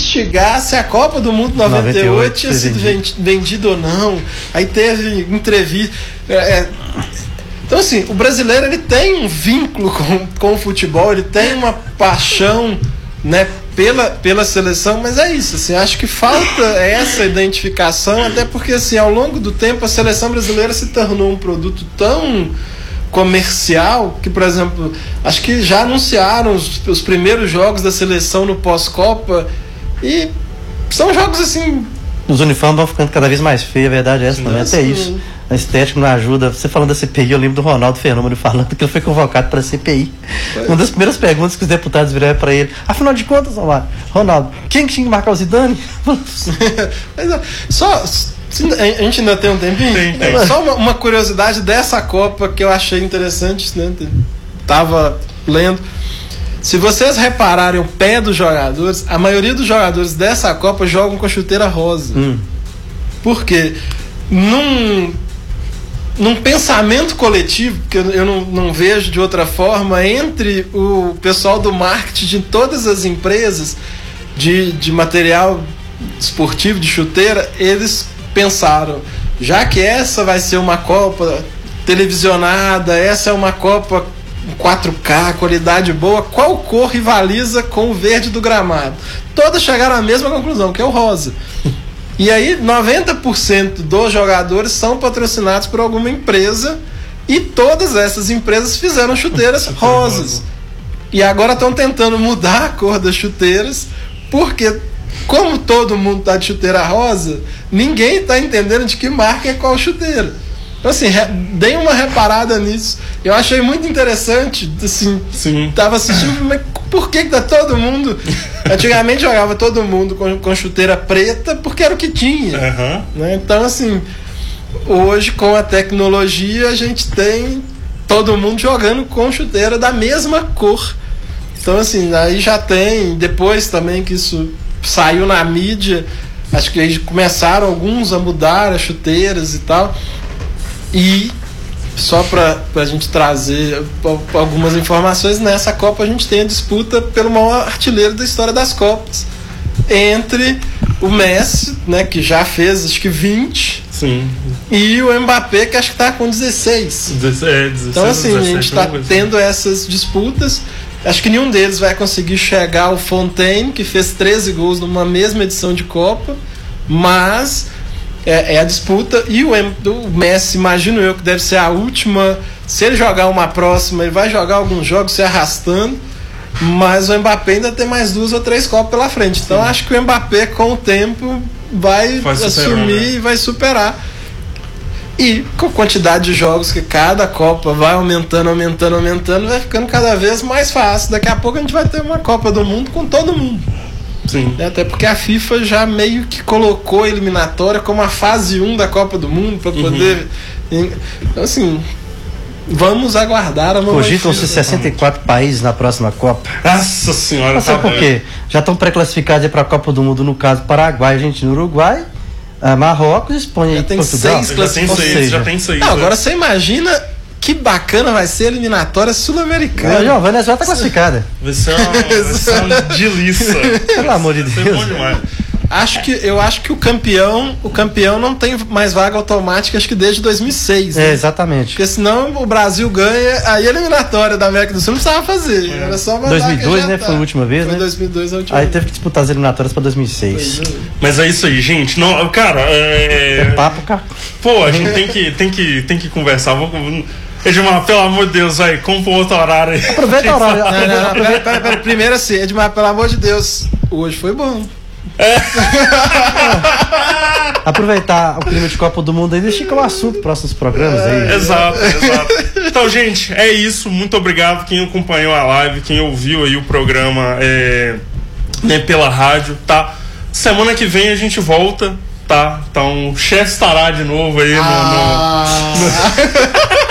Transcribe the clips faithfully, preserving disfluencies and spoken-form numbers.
investigar se a Copa do Mundo noventa e oito tinha sido vendida ou não. Aí teve entrevista. É, é, então, assim, o brasileiro ele tem um vínculo com, com o futebol, ele tem uma paixão, né, pela, pela seleção, mas é isso, assim, acho que falta essa identificação, até porque, assim, ao longo do tempo a seleção brasileira se tornou um produto tão comercial que, por exemplo, acho que já anunciaram os, os primeiros jogos da seleção no pós-Copa e são jogos, assim... Os uniformes vão ficando cada vez mais feios, a verdade é essa também, até isso. A estética não ajuda. Você falando da C P I, eu lembro do Ronaldo Fenômeno falando que ele foi convocado para a C P I. Foi. Uma das primeiras perguntas que os deputados viraram para ele: afinal de contas, Ronaldo, quem que tinha que marcar o Zidane? Só, a gente ainda tem um tempinho? Tem, tem. Só uma, uma curiosidade dessa Copa que eu achei interessante, né? Tava lendo. Se vocês repararem o pé dos jogadores, a maioria dos jogadores dessa Copa jogam com chuteira rosa. Hum. Por quê? Num, num pensamento coletivo, que eu, eu não, não vejo de outra forma, entre o pessoal do marketing de todas as empresas de, de material esportivo, de chuteira, eles pensaram, já que essa vai ser uma Copa televisionada, essa é uma Copa quatro K, qualidade boa, qual cor rivaliza com o verde do gramado? Todas chegaram à mesma conclusão, que é o rosa. E aí noventa por cento dos jogadores são patrocinados por alguma empresa e todas essas empresas fizeram chuteiras rosas. E agora estão tentando mudar a cor das chuteiras, porque como todo mundo está de chuteira rosa, ninguém está entendendo de que marca é qual chuteira. Então, assim, dei uma reparada nisso. Eu achei muito interessante, assim, Sim. tava assistindo, mas por que que tá todo mundo... Antigamente jogava todo mundo com, com chuteira preta, porque era o que tinha. Uhum. Né? Então, assim, hoje com a tecnologia a gente tem todo mundo jogando com chuteira da mesma cor. Então, assim, aí já tem, depois também que isso saiu na mídia, acho que aí começaram alguns a mudar as chuteiras e tal. E só para a gente trazer algumas informações, nessa Copa a gente tem a disputa pelo maior artilheiro da história das Copas entre o Messi, né, que já fez acho que vinte. Sim. E o Mbappé, que acho que está com dezesseis. dezesseis. Então, assim, a gente está tendo essas disputas. Acho que nenhum deles vai conseguir chegar ao Fontaine, que fez treze gols numa mesma edição de Copa, mas é, é a disputa. E o, o Messi, imagino eu, que deve ser a última. Se ele jogar uma próxima, ele vai jogar alguns jogos se arrastando, mas o Mbappé ainda tem mais duas ou três Copas pela frente. Então, Sim. acho que o Mbappé, com o tempo, vai, vai assumir superar, né? E vai superar. E com a quantidade de jogos que cada Copa vai aumentando, aumentando, aumentando, vai ficando cada vez mais fácil. Daqui a pouco a gente vai ter uma Copa do Mundo com todo mundo. Sim. Até porque a FIFA já meio que colocou a eliminatória como a fase um da Copa do Mundo para poder... Uhum. Então, assim, vamos aguardar a nova. Cogitam-se sessenta e quatro países na próxima Copa. Nossa Senhora! Mas sabe por quê? Já estão pré-classificados para a Copa do Mundo, no caso, Paraguai, Argentina, Uruguai, Uh, Marrocos, Espanha e Portugal. Seis já tem seis, já tem seis. Não, agora você imagina que bacana vai ser a eliminatória sul-americana. Não, a Venezuela está classificada. Vai ser uma, vai ser uma delícia. Pelo amor de Deus. Vai ser bom demais. Acho que, eu acho que o campeão o campeão não tem mais vaga automática, acho que desde dois mil e seis. Né? É, exatamente. Porque senão o Brasil ganha, aí a eliminatória da América do Sul não precisava fazer. É. Era só dois mil e dois, né? Tá. Foi a última vez, foi né? dois mil e dois a última Aí vez. Teve que disputar as eliminatórias pra dois mil e seis. Mas é isso aí, gente. Não, cara, é... é papo, cara. Pô, a gente tem que, tem que, tem que conversar. Vamos... Edmar, pelo amor de Deus, aí, compra outro horário aí. Aproveita o horário. Não, não, não, pera, pera, pera. Primeiro assim, Edmar, pelo amor de Deus, hoje foi bom. É. Aproveitar o clima de Copa do Mundo aí, deixa que é o assunto próximos programas aí. É, exato, exato. Então, gente, é isso. Muito obrigado quem acompanhou a live, quem ouviu aí o programa é, né, pela rádio, tá? Semana que vem a gente volta, tá? Então, o chefe estará de novo aí no... Ah. no, no...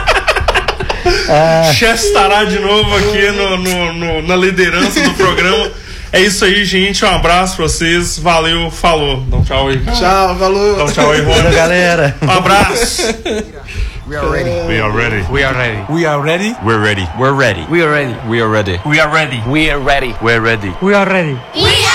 Ah. Chefe estará de novo aqui no, no, no, na liderança do programa. É isso aí, gente. Um abraço pra vocês. Valeu, falou. Dá um tchau aí. Tchau, falou. Dá um tchau aí, Rony. galera. Um abraço. We are ready. We are ready. We are ready. We are ready. We're ready. We're ready. We are ready. We are ready. We are ready. We are ready. We are ready. We're ready. We are